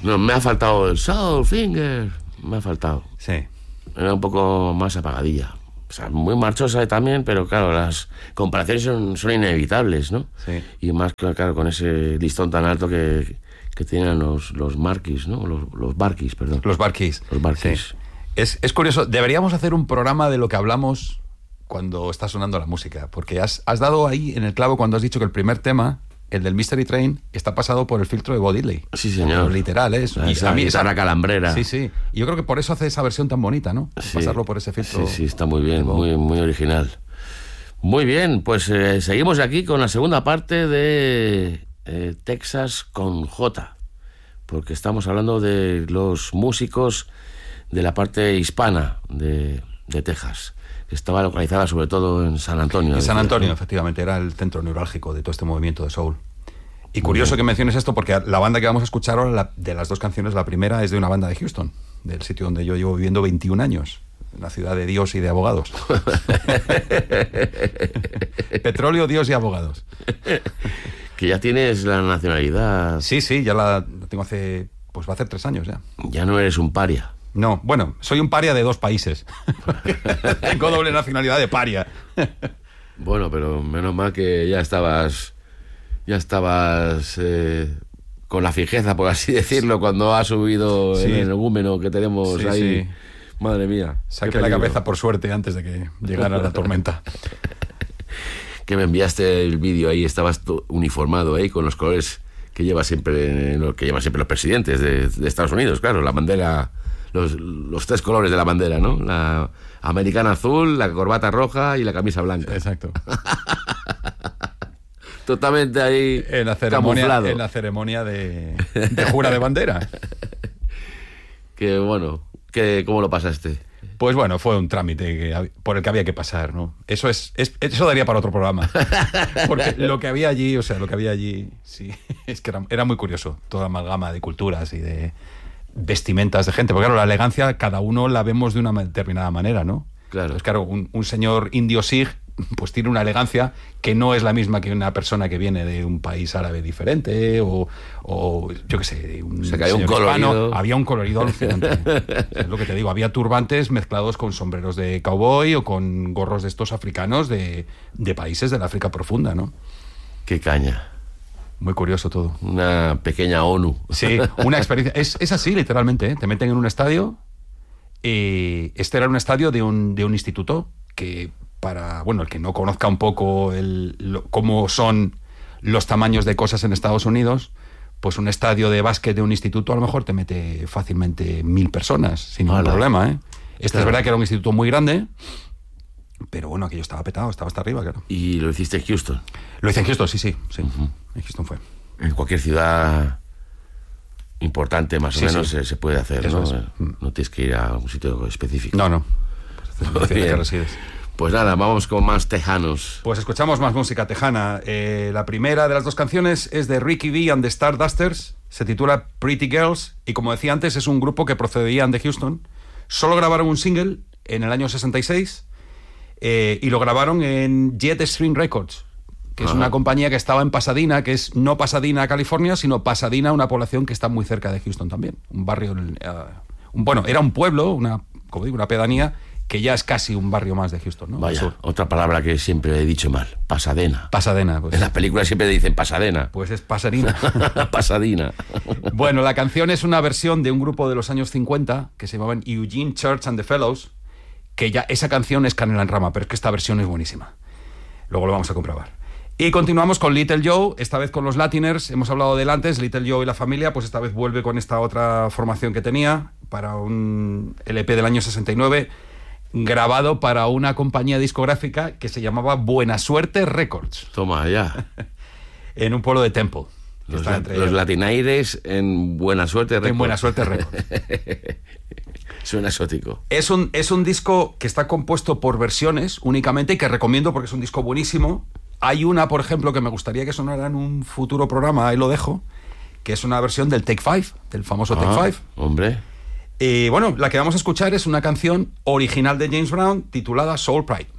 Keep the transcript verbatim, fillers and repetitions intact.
No, me ha faltado el Soul Finger. Me ha faltado. Sí. Era un poco más apagadilla. O sea, muy marchosa también, pero claro, las comparaciones son, son inevitables, ¿no? Sí. Y más, claro, con ese listón tan alto que, que tienen los, los Marquis, ¿no? Los, los Barquis, perdón. Los Barquis. Los Barquis. Sí. Es, es curioso, deberíamos hacer un programa de lo que hablamos cuando está sonando la música, porque has, has dado ahí en el clavo cuando has dicho que el primer tema, el del Mystery Train, está pasado por el filtro de Bo Diddley. Sí, señor. Literal, ¿eh? Y esa, a mí, esa calambrera. Sí, sí. Y yo creo que por eso hace esa versión tan bonita, ¿no? Sí. Pasarlo por ese filtro. Sí, sí, está muy bien, muy, muy original. Muy bien, pues eh, seguimos aquí con la segunda parte de eh, Texas con J, porque estamos hablando de los músicos de la parte hispana de, de Texas, que estaba localizada sobre todo en San Antonio. En San decía, Antonio, ¿no? Efectivamente, era el centro neurálgico de todo este movimiento de soul. Y curioso que menciones esto porque la banda que vamos a escuchar ahora, la, de las dos canciones, la primera es de una banda de Houston, del sitio donde yo llevo viviendo veintiún años, en la ciudad de Dios y de abogados. Petróleo, Dios y abogados. Que ya tienes la nacionalidad. Sí, sí, ya la tengo hace, pues va a hacer tres años ya. Ya no eres un paria. No, bueno, soy un paria de dos países. Tengo doble nacionalidad de paria. Bueno, pero menos mal que ya estabas, ya estabas eh, con la fijeza, por así decirlo, cuando ha subido sí. el energúmeno que tenemos sí, ahí. Sí. Madre mía. Saqué la cabeza por suerte antes de que llegara la tormenta. Que me enviaste el vídeo ahí, estabas uniformado ahí con los colores que lleva siempre, que llevan siempre los presidentes de, de Estados Unidos, claro, la bandera. Los, los tres colores de la bandera, ¿no? La americana azul, la corbata roja y la camisa blanca. Exacto. Totalmente ahí en la ceremonia, camuflado. En la ceremonia de, de jura de bandera. Que bueno, que, ¿cómo lo pasaste? Pues bueno, fue un trámite que, por el que había que pasar, ¿no? Eso es, es eso daría para otro programa. Porque lo que había allí, o sea, lo que había allí, sí, es que era, era muy curioso. Toda amalgama de culturas y de vestimentas de gente, porque claro, la elegancia cada uno la vemos de una determinada manera, ¿no? Claro. Entonces, claro, un, un señor indio Sikh pues tiene una elegancia que no es la misma que una persona que viene de un país árabe diferente o, o yo qué sé, un, o sea, que había un colorido. Hispano. Había un colorido alucinante. Es lo que te digo, había turbantes mezclados con sombreros de cowboy o con gorros de estos africanos de, de países del África profunda, ¿no? Qué caña. Muy curioso todo. Una pequeña ONU. Sí, una experiencia. Es, es así, literalmente, ¿eh? Te meten en un estadio. Eh, este era un estadio de un, de un instituto que, para, bueno, el que no conozca un poco el, lo, cómo son los tamaños de cosas en Estados Unidos, pues un estadio de básquet de un instituto a lo mejor te mete fácilmente mil personas, sin ningún problema, ¿eh? Este claro. Es verdad que era un instituto muy grande, pero bueno, aquello estaba petado, estaba hasta arriba, claro. ¿Y lo hiciste en Houston? Lo hice en Houston, sí, sí, sí. Uh-huh. En Houston fue. En cualquier ciudad importante, más o sí, menos, sí. Se, se puede hacer, Eso ¿no? Es. No tienes que ir a un sitio específico. No, no. Pues, que resides. Pues nada, vamos con más tejanos. Pues escuchamos más música tejana. Eh, la primera de las dos canciones es de Ricky D and the Stardusters. Se titula Pretty Girls. Y como decía antes, es un grupo que procedían de Houston. Solo grabaron un single en el año sesenta y seis. Eh, y lo grabaron en Jet Stream Records, que Ajá. es una compañía que estaba en Pasadena, que es no Pasadena, California, sino Pasadena, una población que está muy cerca de Houston también. Un barrio, uh, un, bueno, era un pueblo, una, como digo, una pedanía, que ya es casi un barrio más de Houston, ¿no? Vaya, otra palabra que siempre he dicho mal, Pasadena. Pasadena, pues. En las películas siempre dicen Pasadena. Pues es Pasadena. Pasadena. Bueno, la canción es una versión de un grupo de los años cincuenta que se llamaban Eugene Church and the Fellows, que ya esa canción es canela en rama, pero es que esta versión es buenísima. Luego lo vamos a comprobar. Y continuamos con Little Joe, esta vez con los Latiners. Hemos hablado de él antes, Little Joe y la familia, pues esta vez vuelve con esta otra formación que tenía para un L P del año sesenta y nueve, grabado para una compañía discográfica que se llamaba Buena Suerte Records. Toma, ya. En un pueblo de Temple. Los, la, los latinaires en Buena Suerte Records. En Buena Suerte Records. Suena exótico. Es un, es un disco que está compuesto por versiones únicamente y que recomiendo porque es un disco buenísimo. Hay una, por ejemplo, que me gustaría que sonara en un futuro programa, ahí lo dejo, que es una versión del Take Five, del famoso ah, Take Five. Hombre. Y bueno, la que vamos a escuchar es una canción original de James Brown titulada Soul Pride.